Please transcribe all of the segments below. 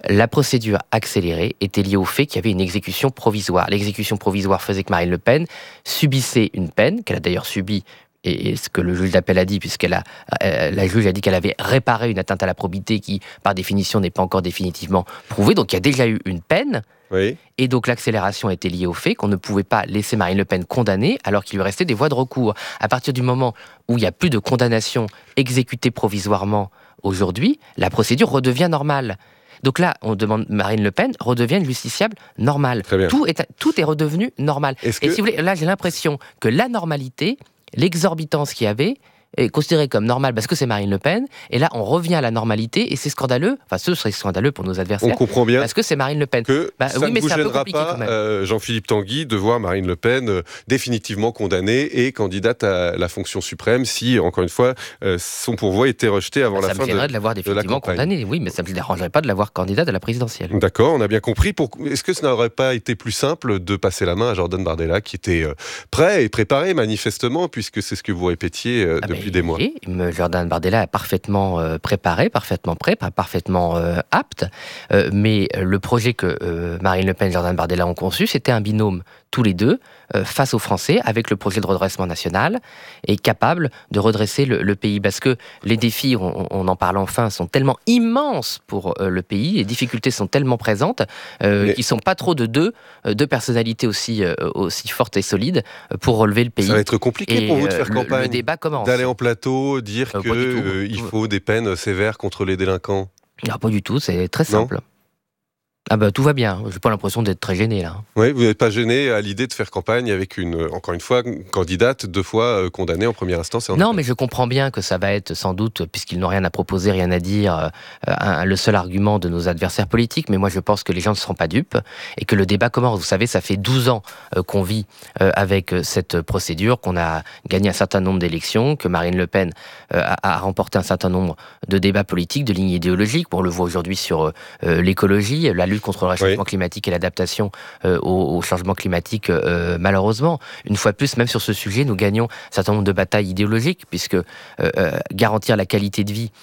La procédure accélérée était liée au fait qu'il y avait une exécution provisoire. L'exécution provisoire faisait que Marine Le Pen subissait une peine, qu'elle a d'ailleurs subie, et ce que le juge d'appel a dit, la juge a dit qu'elle avait réparé une atteinte à la probité qui, par définition, n'est pas encore définitivement prouvée. Donc il y a déjà eu une peine. Oui. Et donc l'accélération était liée au fait qu'on ne pouvait pas laisser Marine Le Pen condamnée alors qu'il lui restait des voies de recours. À partir du moment où il n'y a plus de condamnation exécutée provisoirement aujourd'hui, la procédure redevient normale. Donc là, on demande Marine Le Pen redevienne justiciable normale. Tout est redevenu normal. Et si vous voulez, là, j'ai l'impression que la normalité, l'exorbitance qu'il y avait, est considérée comme normale parce que c'est Marine Le Pen. Et là, on revient à la normalité et c'est scandaleux. Enfin, ce serait scandaleux pour nos adversaires. On comprend bien parce que c'est Marine Le Pen. Que ça ne vous gênera pas, Jean-Philippe Tanguy, de voir Marine Le Pen définitivement condamnée et candidate à la fonction suprême si, encore une fois, son pourvoi était rejeté avant la fin de la campagne. Ça me gênerait de l'avoir définitivement condamnée, oui, mais ça ne me dérangerait pas de l'avoir candidate à la présidentielle. D'accord, on a bien compris. Est-ce que ça n'aurait pas été plus simple de passer la main à Jordan Bardella, qui était prêt et préparé manifestement, puisque c'est ce que vous répétiez depuis des mois? Oui, Jordan Bardella est parfaitement préparé, parfaitement prêt, parfaitement apte. Mais le projet que Marine Le Pen et Jordan Bardella ont conçu, c'était un binôme, tous les deux, face aux Français, avec le projet de redressement national, et capable de redresser le pays. Parce que les défis, on en parle enfin, sont tellement immenses pour le pays, les difficultés sont tellement présentes, qu'ils ne sont pas trop de deux personnalités aussi fortes et solides pour relever le pays. Ça va être compliqué pour vous de faire campagne, le débat commence. D'aller en plateau, dire qu'il faut des peines sévères contre les délinquants. Non, pas du tout, c'est très simple. Non. Ah bah tout va bien, j'ai pas l'impression d'être très gêné là. Oui, vous n'êtes pas gêné à l'idée de faire campagne avec encore une fois, une candidate 2 fois condamnée en première instance. Non, mais je comprends bien que ça va être sans doute, puisqu'ils n'ont rien à proposer, rien à dire, le seul argument de nos adversaires politiques, mais moi je pense que les gens ne seront pas dupes et que le débat commence. Vous savez, ça fait 12 ans qu'on vit avec cette procédure, qu'on a gagné un certain nombre d'élections, que Marine Le Pen a remporté un certain nombre de débats politiques, de lignes idéologiques. On le voit aujourd'hui sur l'écologie, la lutte contre le réchauffement climatique et l'adaptation au changement climatique, malheureusement. Une fois de plus, même sur ce sujet, nous gagnons un certain nombre de batailles idéologiques, puisque garantir la qualité de vie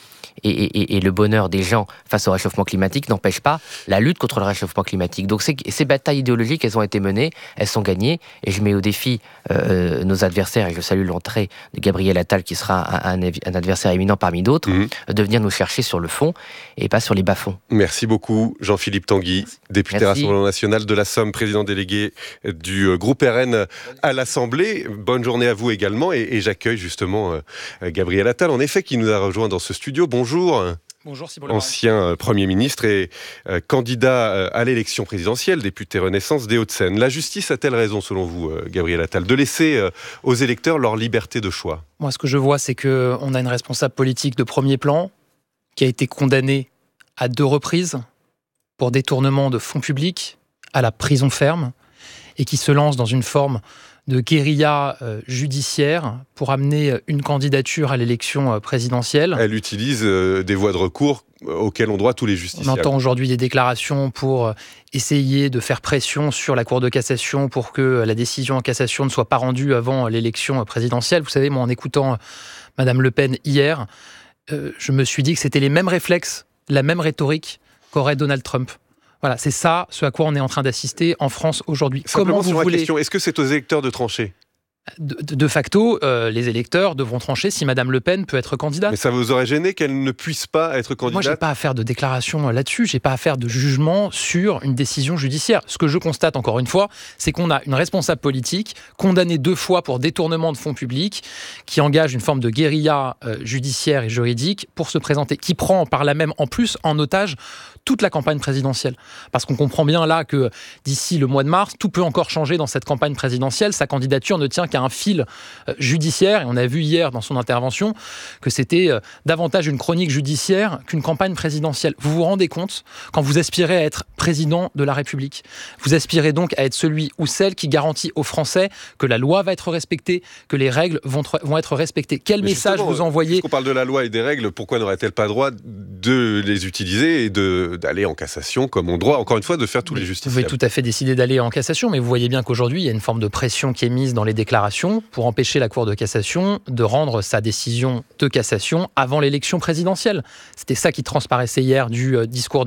et le bonheur des gens face au réchauffement climatique n'empêche pas la lutte contre le réchauffement climatique. Donc ces batailles idéologiques, elles ont été menées, elles sont gagnées, et je mets au défi nos adversaires, et je salue l'entrée de Gabriel Attal, qui sera un adversaire éminent parmi d'autres, de venir nous chercher sur le fond et pas sur les bas-fonds. Merci beaucoup Jean-Philippe Tanguy, député Rassemblement National de la Somme, président délégué du groupe RN à l'Assemblée. Bonne journée à vous également, et j'accueille justement Gabriel Attal, en effet, qui nous a rejoint dans ce studio. Bonjour. Bonjour, ancien Premier ministre et candidat à l'élection présidentielle, député Renaissance des Hauts-de-Seine. La justice a-t-elle raison, selon vous, Gabriel Attal, de laisser aux électeurs leur liberté de choix? Moi, ce que je vois, c'est qu'on a une responsable politique de premier plan qui a été condamnée à 2 reprises pour détournement de fonds publics à la prison ferme et qui se lance dans une forme de guérilla judiciaire pour amener une candidature à l'élection présidentielle. Elle utilise des voies de recours auxquelles ont droit tous les justiciables. On entend aujourd'hui des déclarations pour essayer de faire pression sur la Cour de cassation pour que la décision en cassation ne soit pas rendue avant l'élection présidentielle. Vous savez, moi, en écoutant Madame Le Pen hier, je me suis dit que c'était les mêmes réflexes, la même rhétorique qu'aurait Donald Trump. Voilà, c'est ça ce à quoi on est en train d'assister en France aujourd'hui. Simplement sur la question, est-ce que c'est aux électeurs de trancher ? De facto, les électeurs devront trancher si Madame Le Pen peut être candidate. Mais ça vous aurait gêné qu'elle ne puisse pas être candidate ? Moi, je n'ai pas à faire de déclaration là-dessus, je n'ai pas à faire de jugement sur une décision judiciaire. Ce que je constate, encore une fois, c'est qu'on a une responsable politique condamnée 2 fois pour détournement de fonds publics, qui engage une forme de guérilla judiciaire et juridique pour se présenter, qui prend par là même en plus en otage toute la campagne présidentielle. Parce qu'on comprend bien là que d'ici le mois de mars, tout peut encore changer dans cette campagne présidentielle. Sa candidature ne tient qu'à un fil judiciaire. Et on a vu hier dans son intervention que c'était davantage une chronique judiciaire qu'une campagne présidentielle. Vous vous rendez compte, quand vous aspirez à être président de la République, vous aspirez donc à être celui ou celle qui garantit aux Français que la loi va être respectée, que les règles vont être respectées. Quel message vous envoyez ? Puisqu'on parle de la loi et des règles, pourquoi n'aurait-elle pas droit de les utiliser et d'aller en cassation, comme on droit, encore une fois, de faire tous les justiciables ? Vous pouvez tout à fait décider d'aller en cassation, mais vous voyez bien qu'aujourd'hui, il y a une forme de pression qui est mise dans les déclarations pour empêcher la Cour de cassation de rendre sa décision de cassation avant l'élection présidentielle. C'était ça qui transparaissait hier du discours